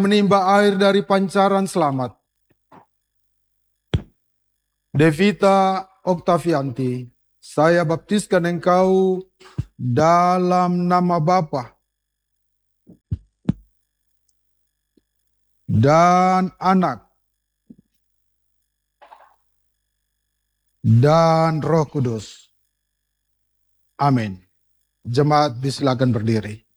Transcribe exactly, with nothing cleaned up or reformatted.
menimba air dari pancaran selamat. Devita Oktavianti, saya baptiskan engkau dalam nama Bapa dan Anak dan Roh Kudus. Amin. Jemaat disilakan berdiri.